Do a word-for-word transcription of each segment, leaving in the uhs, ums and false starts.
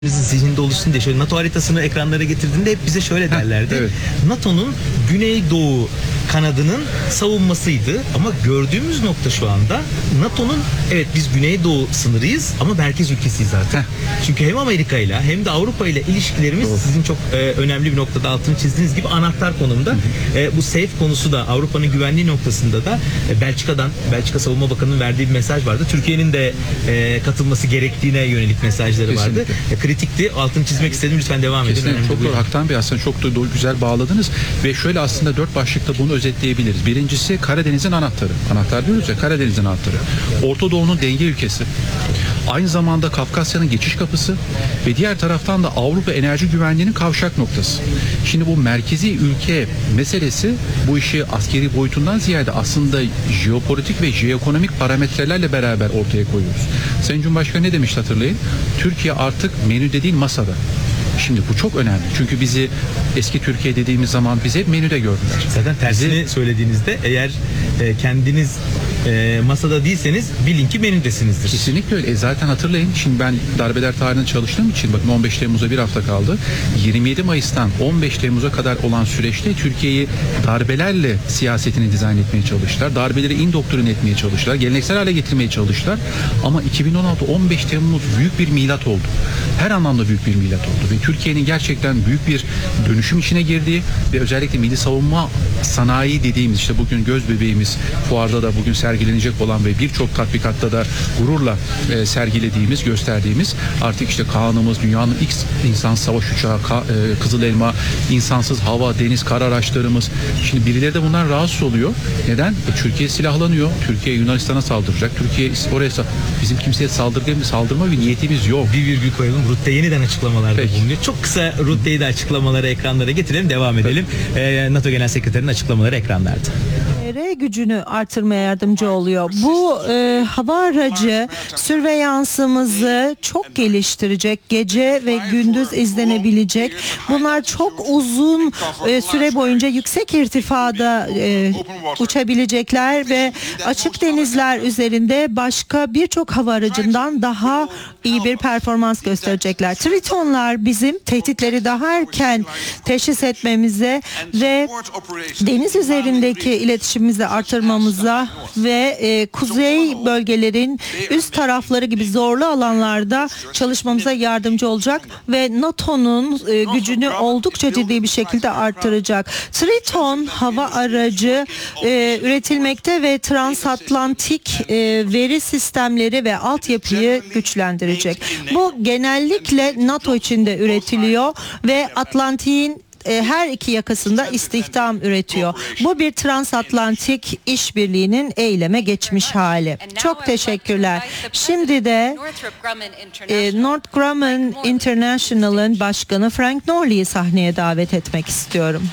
zihninde oluşsun diye şöyle NATO haritasını ekranlara getirdiğinde hep bize şöyle derlerdi. Evet. NATO'nun Güneydoğu kanadının savunmasıydı ama gördüğümüz nokta şu anda NATO'nun evet biz Güneydoğu sınırıyız ama merkez ülkesiyiz artık. Heh. Çünkü hem Amerika ile hem de Avrupa ile ilişkilerimiz Doğru. sizin çok e, önemli bir noktada altını çizdiğiniz gibi anahtar konumda. E, bu safe konusu da Avrupa'nın güvenliği noktasında da e, Belçika'dan Belçika Savunma Bakanı'nın verdiği bir mesaj vardı. Türkiye'nin de e, katılması gerektiğine yönelik mesajları Kesinlikle. vardı. E, kritikti. Altını çizmek istedim. Lütfen devam edin. Kesinlikle. Çok doğru. Haktan Bey aslında çok da doğru, güzel bağladınız ve şöyle aslında dört başlıkta bunu özetleyebiliriz. Birincisi Karadeniz'in anahtarı. Anahtar diyoruz ya, Karadeniz'in anahtarı. Orta Doğu'nun denge ülkesi. Aynı zamanda Kafkasya'nın geçiş kapısı ve diğer taraftan da Avrupa enerji güvenliğinin kavşak noktası. Şimdi bu merkezi ülke meselesi bu işi askeri boyutundan ziyade aslında jeopolitik ve jeoekonomik parametrelerle beraber ortaya koyuyoruz. Sayın Cumhurbaşkanı ne demişti hatırlayın? Türkiye artık menüde değil masada. Şimdi bu çok önemli. Çünkü bizi eski Türkiye dediğimiz zaman bizi hep menüde gördüler. Zaten tersini bizi... söylediğinizde eğer e, kendiniz e, masada değilseniz bilin ki menüdesinizdir. Kesinlikle öyle. E, zaten hatırlayın. Şimdi ben darbeler tarihinde çalıştığım için bakın on beş Temmuz'a bir hafta kaldı. yirmi yedi Mayıs'tan on beş Temmuz'a kadar olan süreçte Türkiye'yi darbelerle siyasetini dizayn etmeye çalıştılar. Darbeleri indoktrin etmeye çalıştılar. Geleneksel hale getirmeye çalıştılar. Ama iki bin on altı on beş Temmuz büyük bir milat oldu. Her anlamda büyük bir milat oldu ve Türkiye'nin gerçekten büyük bir dönüşüm içine girdiği ve özellikle milli savunma sanayi dediğimiz işte bugün göz bebeğimiz fuarda da bugün sergilenecek olan ve birçok tatbikatta da gururla e, sergilediğimiz, gösterdiğimiz artık işte Kaan'ımız, dünyanın ilk insan savaş uçağı, Ka, e, Kızıl Elma, insansız hava, deniz, kara araçlarımız. Şimdi birileri de bundan rahatsız oluyor. Neden? E, Türkiye silahlanıyor. Türkiye Yunanistan'a saldıracak. Türkiye oraya bizim kimseye saldırma, saldırma bir niyetimiz yok. Bir virgül koyalım. Rutte yeniden açıklamalarda bulunuyor. Çok kısa Rutte'yi de açıklamaları ekranlara getirelim. Devam edelim. Ee, NATO Genel Sekreterinin açıklamaları ekranlarda. Gücünü artırmaya yardımcı oluyor. Bu e, hava aracı sürveyansımızı çok geliştirecek. Gece ve gündüz izlenebilecek. Bunlar çok uzun e, süre boyunca yüksek irtifada e, uçabilecekler ve açık denizler üzerinde başka birçok hava aracından daha iyi bir performans gösterecekler. Tritonlar bizim tehditleri daha erken teşhis etmemize ve deniz üzerindeki iletişimimizi artırmamıza ve e, kuzey bölgelerin üst tarafları gibi zorlu alanlarda çalışmamıza yardımcı olacak ve NATO'nun e, gücünü oldukça ciddi bir şekilde artıracak. Triton hava aracı e, üretilmekte ve transatlantik e, veri sistemleri ve altyapıyı güçlendirecek. Bu genellikle NATO içinde üretiliyor ve Atlantik'in her iki yakasında istihdam üretiyor. Bu bir transatlantik işbirliğinin eyleme geçmiş hali. Çok teşekkürler. Şimdi de e, Northrop Grumman International'ın başkanı Frank Norley'i sahneye davet etmek istiyorum.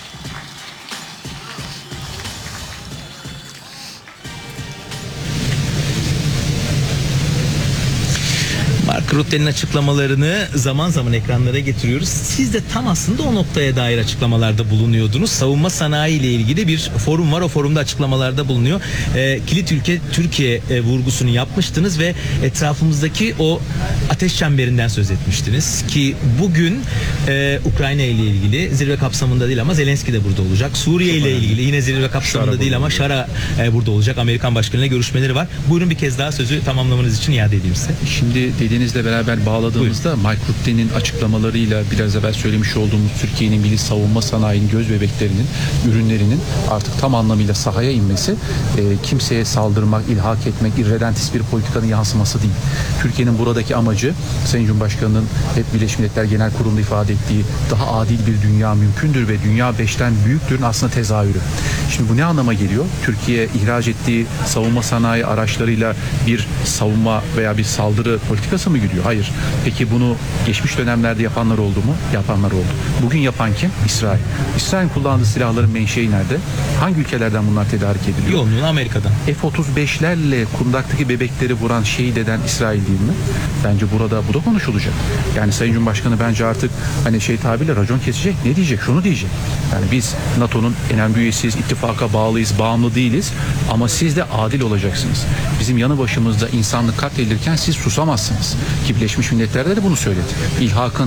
Mark Rutte'nin açıklamalarını zaman zaman ekranlara getiriyoruz. Siz de tam aslında o noktaya dair açıklamalarda bulunuyordunuz. Savunma sanayi ile ilgili bir forum var. O forumda açıklamalarda bulunuyor. E, kilit ülke Türkiye e, vurgusunu yapmıştınız ve etrafımızdaki o ateş çemberinden söz etmiştiniz. Ki bugün e, Ukrayna ile ilgili zirve kapsamında değil ama Zelenski de burada olacak. Suriye ile ilgili yine zirve kapsamında Şara değil ama Şara e, burada olacak. Amerikan başkanıyla görüşmeleri var. Buyurun bir kez daha sözü tamamlamanız için iade edeyim size. Şimdi dediğiniz beraber bağladığımızda Buyurun. Mike Rutte'nin açıklamalarıyla biraz evvel söylemiş olduğumuz Türkiye'nin milli savunma sanayinin göz bebeklerinin, ürünlerinin artık tam anlamıyla sahaya inmesi, e, kimseye saldırmak, ilhak etmek, irredentist bir politikanın yansıması değil. Türkiye'nin buradaki amacı Sayın Cumhurbaşkanı'nın hep Birleşmiş Milletler Genel Kurulu'nda ifade ettiği daha adil bir dünya mümkündür ve dünya beşten büyüktürün aslında tezahürü. Şimdi bu ne anlama geliyor? Türkiye ihraç ettiği savunma sanayi araçlarıyla bir savunma veya bir saldırı politikası mı gidiyor? Hayır. Peki bunu geçmiş dönemlerde yapanlar oldu mu? Yapanlar oldu. Bugün yapan kim? İsrail. İsrail kullandığı silahların menşei nerede? Hangi ülkelerden bunlar tedarik ediliyor? Yoğunluğunu Amerika'dan. F otuz beşlerle kundaktaki bebekleri vuran, şehit eden İsrail değil mi? Bence burada bu da konuşulacak. Yani Sayın Cumhurbaşkanı bence artık hani şey tabirle racon kesecek. Ne diyecek? Şunu diyecek. Yani biz NATO'nun önemli üyesiyiz, ittifaka bağlıyız, bağımlı değiliz ama siz de adil olacaksınız. Bizim yanı başımızda insanlık katledilirken siz susamazsınız. Ki Birleşmiş Milletler'de de bunu söyledi. İlhakın